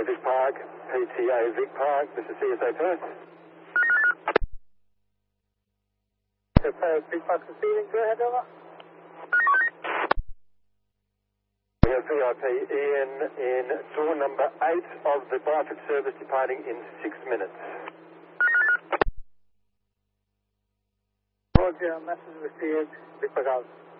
Vic Park, PTA Vic Park, this is CSA Perth. Vic Park receiving, go ahead, over. We have VIP Ian in door number 8 of the Barfoot service departing in 6 minutes. Roger, message received, Vic Park out.